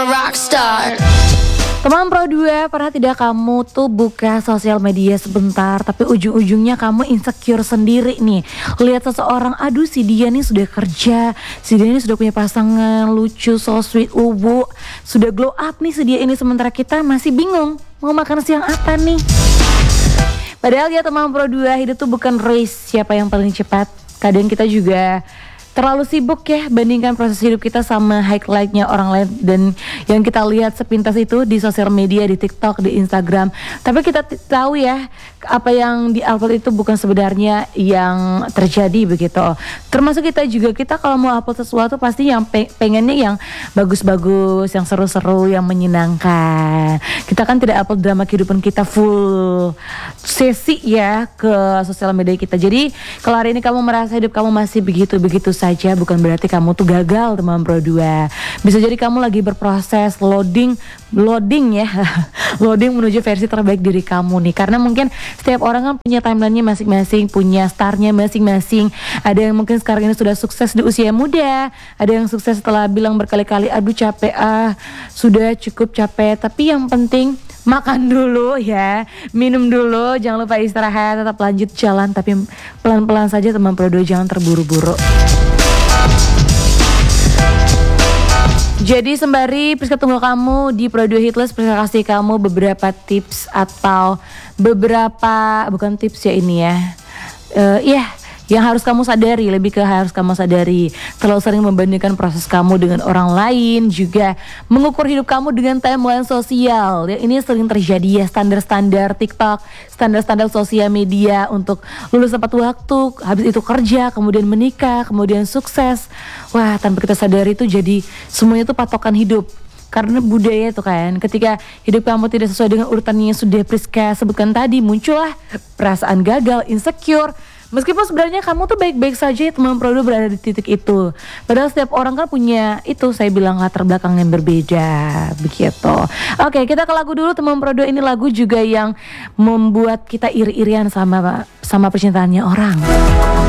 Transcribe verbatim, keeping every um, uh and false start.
Rockstar. Teman Pro dua, pernah tidak kamu tuh buka sosial media sebentar tapi ujung-ujungnya kamu insecure sendiri nih. Lihat seseorang, aduh si dia nih sudah kerja, si dia ini sudah punya pasangan, lucu, so sweet, ubu, sudah glow up nih si dia ini, sementara kita masih bingung mau makan siang apa nih. Padahal ya teman Pro dua, hidup tuh bukan race siapa yang paling cepat. Kadang kita juga terlalu sibuk ya bandingkan proses hidup kita sama highlightnya orang lain dan yang kita lihat sepintas itu di sosial media, di TikTok, di Instagram. Tapi kita t- tahu ya apa yang di-upload itu bukan sebenarnya yang terjadi begitu. Termasuk kita juga, kita kalau mau upload sesuatu pasti yang pe- pengennya yang bagus-bagus, yang seru-seru, yang menyenangkan. Kita kan tidak upload drama kehidupan kita full sesi ya ke sosial media kita. Jadi kalau hari ini kamu merasa hidup kamu masih begitu-begitu saja, bukan berarti kamu tuh gagal teman Pro dua. Bisa jadi kamu lagi berproses loading loading ya loading menuju versi terbaik diri kamu nih. Karena mungkin setiap orang kan punya timelinenya masing-masing, punya startnya masing-masing. Ada yang mungkin sekarang ini sudah sukses di usia muda, ada yang sukses setelah bilang berkali-kali aduh capek ah, sudah cukup capek. Tapi yang penting makan dulu ya, minum dulu, jangan lupa istirahat, tetap lanjut jalan, tapi pelan-pelan saja teman Pro dua, jangan terburu-buru. Jadi sembari Priska tunggu kamu di Pro dua Hitlist, Priska kasih kamu beberapa tips atau beberapa, bukan tips ya ini ya, uh, iya yeah. Yang harus kamu sadari, lebih ke harus kamu sadari. Terlalu sering membandingkan proses kamu dengan orang lain, juga mengukur hidup kamu dengan timeline sosial. Ya, ini sering terjadi ya, standar-standar TikTok, standar-standar sosial media untuk lulus tepat waktu, habis itu kerja, kemudian menikah, kemudian sukses. Wah, tanpa kita sadari itu jadi semuanya itu patokan hidup. Karena budaya itu kan, ketika hidup kamu tidak sesuai dengan urutannya yang sudah Priska sebutkan tadi, muncullah perasaan gagal, insecure. Meskipun sebenarnya kamu tuh baik-baik saja, teman Pro dua berada di titik itu. Padahal setiap orang kan punya itu, saya bilang latar belakang yang berbeda, begitu. Oke, kita ke lagu dulu teman Pro dua. Ini lagu juga yang membuat kita iri-irian sama sama percintaannya orang.